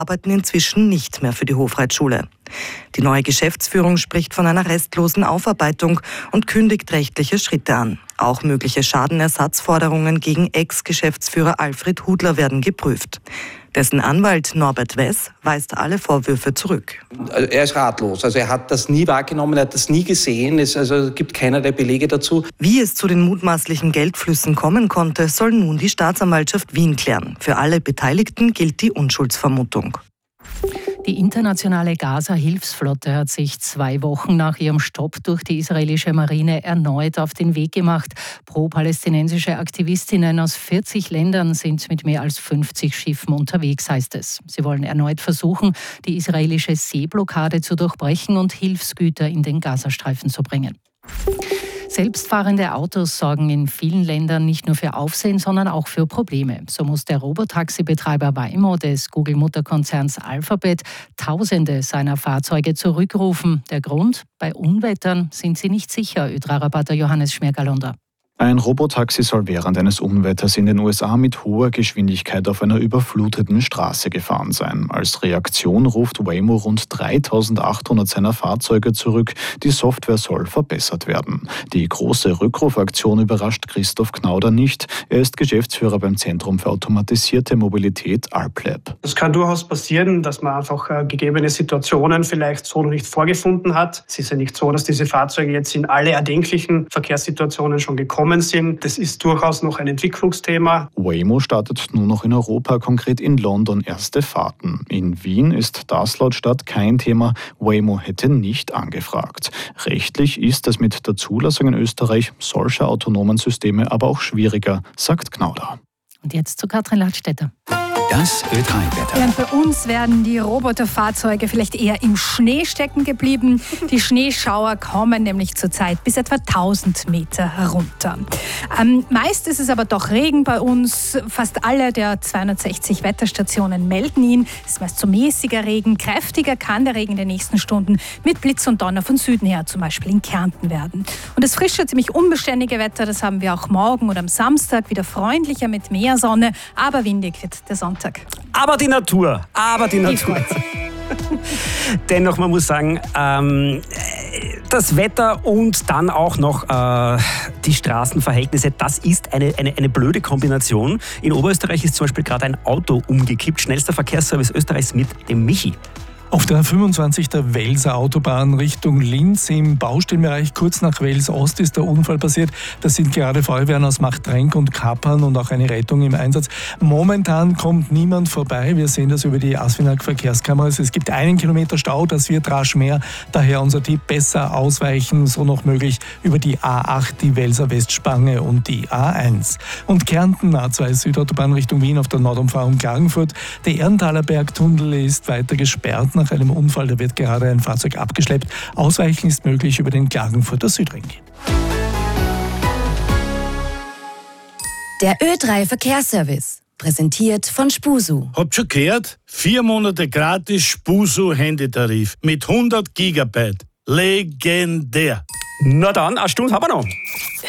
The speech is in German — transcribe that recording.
arbeiten inzwischen nicht mehr für die Hofreitschule. Die neue Geschäftsführung spricht von einer restlosen Aufarbeitung und kündigt rechtliche Schritte an. Auch mögliche Schadenersatzforderungen gegen Ex-Geschäftsführer Alfred Hudler werden geprüft. Dessen Anwalt Norbert Wess weist alle Vorwürfe zurück. Er ist ratlos. Also er hat das nie wahrgenommen, er hat das nie gesehen. Es gibt keinerlei Belege dazu. Wie es zu den mutmaßlichen Geldflüssen kommen konnte, soll nun die Staatsanwaltschaft Wien klären. Für alle Beteiligten gilt die Unschuldsvermutung. Die internationale Gaza-Hilfsflotte hat sich 2 Wochen nach ihrem Stopp durch die israelische Marine erneut auf den Weg gemacht. Pro-palästinensische Aktivistinnen aus 40 Ländern sind mit mehr als 50 Schiffen unterwegs, heißt es. Sie wollen erneut versuchen, die israelische Seeblockade zu durchbrechen und Hilfsgüter in den Gazastreifen zu bringen. Selbstfahrende Autos sorgen in vielen Ländern nicht nur für Aufsehen, sondern auch für Probleme. So muss der Robotaxi-Betreiber Waymo des Google-Mutterkonzerns Alphabet Tausende seiner Fahrzeuge zurückrufen. Der Grund? Bei Unwettern sind sie nicht sicher, ÖDRA-Reporter Johannes Schmergalunder. Ein Robotaxi soll während eines Unwetters in den USA mit hoher Geschwindigkeit auf einer überfluteten Straße gefahren sein. Als Reaktion ruft Waymo rund 3.800 seiner Fahrzeuge zurück. Die Software soll verbessert werden. Die große Rückrufaktion überrascht Christoph Knauder nicht. Er ist Geschäftsführer beim Zentrum für automatisierte Mobilität ALPLab. Es kann durchaus passieren, dass man einfach gegebene Situationen vielleicht so noch nicht vorgefunden hat. Es ist ja nicht so, dass diese Fahrzeuge jetzt in alle erdenklichen Verkehrssituationen schon gekommen sind. Das ist durchaus noch ein Entwicklungsthema. Waymo startet nur noch in Europa, konkret in London, erste Fahrten. In Wien ist das laut Stadt kein Thema. Waymo hätte nicht angefragt. Rechtlich ist es mit der Zulassung in Österreich solcher autonomen Systeme aber auch schwieriger, sagt Knauder. Und jetzt zu Katrin Ladstätter. Das Ö3-Wetter. Während bei uns werden die Roboterfahrzeuge vielleicht eher im Schnee stecken geblieben. Die Schneeschauer kommen nämlich zurzeit bis etwa 1000 Meter herunter. Meist ist es aber doch Regen bei uns. Fast alle der 260 Wetterstationen melden ihn. Es ist meist so mäßiger Regen. Kräftiger kann der Regen in den nächsten Stunden mit Blitz und Donner von Süden her, zum Beispiel in Kärnten werden. Und das frische, ziemlich unbeständige Wetter, das haben wir auch morgen und am Samstag. Wieder freundlicher mit mehr Sonne, aber windig wird der Sonntag. Aber die Natur. Dennoch, man muss sagen, das Wetter und dann auch noch die Straßenverhältnisse, das ist eine blöde Kombination. In Oberösterreich ist zum Beispiel gerade ein Auto umgekippt. Schnellster Verkehrsservice Österreichs mit dem Michi. Auf der 25 der Welser Autobahn Richtung Linz im Baustellenbereich kurz nach Wels Ost ist der Unfall passiert. Da sind gerade Feuerwehren aus Machtrenk und Kappern und auch eine Rettung im Einsatz. Momentan kommt niemand vorbei. Wir sehen das über die ASFINAG Verkehrskameras. Es gibt 1 Kilometer Stau, das wird rasch mehr. Daher unser Tipp, besser ausweichen, so noch möglich über die A8, die Welser Westspange und die A1. Und Kärnten, A2 Südautobahn Richtung Wien auf der Nordumfahrung Klagenfurt. Der Erntaler Bergtunnel ist weiter gesperrt nach einem Unfall, da wird gerade ein Fahrzeug abgeschleppt. Ausweichen ist möglich über den Klagenfurter Südring. Der Ö3 Verkehrsservice, präsentiert von Spusu. Habt schon gehört? 4 Monate gratis Spusu Handytarif mit 100 Gigabyte. Legendär. Na dann, eine Stunde haben wir noch.